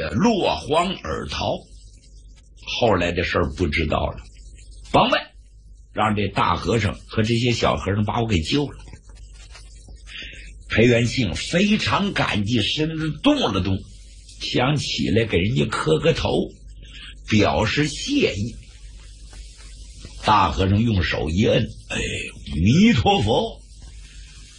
落荒而逃。后来的事儿不知道了，甭问，让这大和尚和这些小和尚把我给救了。裴元庆非常感激，身子动了动，想起来给人家磕个头，表示谢意。大和尚用手一摁，弥陀佛。